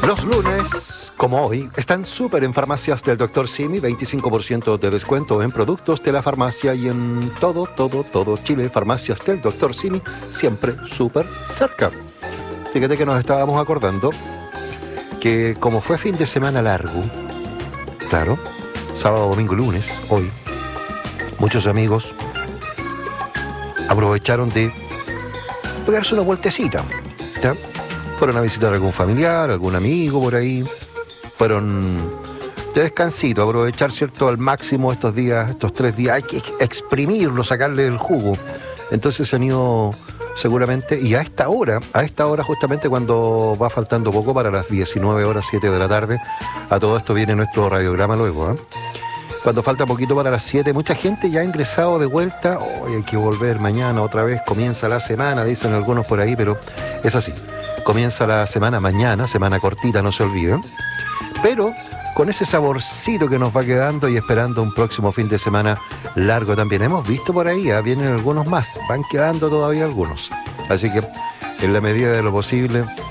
Los lunes, como hoy, están súper en farmacias del Dr. Simi, 25% de descuento en productos de la farmacia y en todo Chile. Farmacias del Dr. Simi, siempre súper cerca. Fíjate que nos estábamos acordando que como fue fin de semana largo, claro, sábado, domingo, lunes, hoy, muchos amigos aprovecharon de pegarse una vueltecita, ¿ya? Fueron a visitar a algún familiar, algún amigo por ahí. Fueron de descansito, aprovechar, ¿cierto?, al máximo estos días, estos 3 días. Hay que exprimirlo, sacarle el jugo. Entonces se han ido seguramente, y a esta hora justamente cuando va faltando poco para las 19 horas, 7 de la tarde, a todo esto viene nuestro radiograma luego, ¿eh? Cuando falta poquito para las 7, mucha gente ya ha ingresado de vuelta. Hoy hay que volver mañana otra vez, comienza la semana, dicen algunos por ahí, pero es así. Comienza la semana mañana, semana cortita, no se olviden. Pero con ese saborcito que nos va quedando y esperando un próximo fin de semana largo también. Hemos visto por ahí, vienen algunos más, van quedando todavía algunos. Así que en la medida de lo posible,